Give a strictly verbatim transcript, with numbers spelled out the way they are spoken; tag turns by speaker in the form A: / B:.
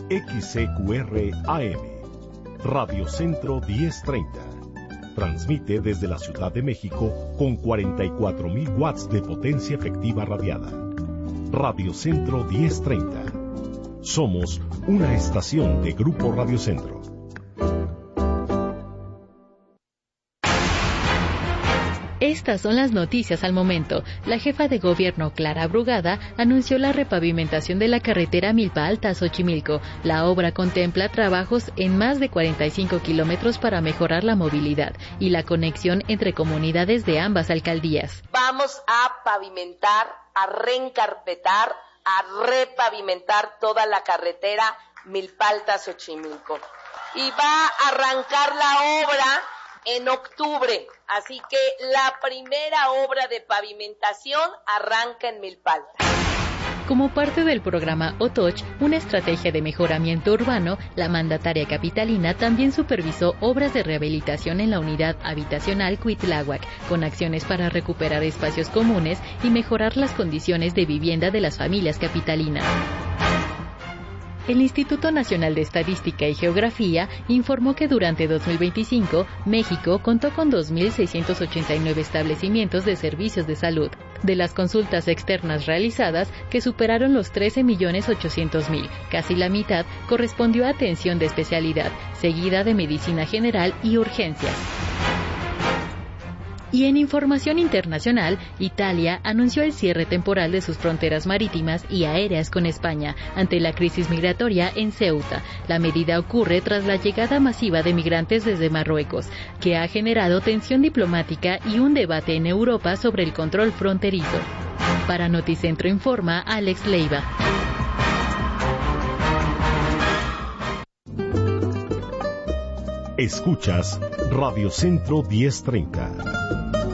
A: X C Q R A M, Radio Centro diez treinta. Transmite desde la Ciudad de México con cuarenta y cuatro mil watts de potencia efectiva radiada. Radio Centro diez treinta. Somos una estación de Grupo Radio Centro.
B: Estas son las noticias al momento. La jefa de gobierno, Clara Brugada, anunció la repavimentación de la carretera Milpa Alta a Xochimilco. La obra contempla trabajos en más de cuarenta y cinco kilómetros para mejorar la movilidad y la conexión entre comunidades de ambas alcaldías.
C: Vamos a pavimentar, a reencarpetar, a repavimentar toda la carretera Milpa Alta a Xochimilco. Y va a arrancar la obra en octubre, así que la primera obra de pavimentación arranca en Milpa Alta.
B: Como parte del programa Otoch, una estrategia de mejoramiento urbano, la mandataria capitalina también supervisó obras de rehabilitación en la unidad habitacional Cuitláhuac, con acciones para recuperar espacios comunes y mejorar las condiciones de vivienda de las familias capitalinas. El Instituto Nacional de Estadística y Geografía informó que durante dos mil veinticinco, México contó con dos mil seiscientos ochenta y nueve establecimientos de servicios de salud. De las consultas externas realizadas, que superaron los trece millones ochocientos mil, casi la mitad correspondió a atención de especialidad, seguida de medicina general y urgencias. Y en información internacional, Italia anunció el cierre temporal de sus fronteras marítimas y aéreas con España ante la crisis migratoria en Ceuta. La medida ocurre tras la llegada masiva de migrantes desde Marruecos, que ha generado tensión diplomática y un debate en Europa sobre el control fronterizo. Para Noticentro informa Alex Leiva.
A: Escuchas Radio Centro diez treinta.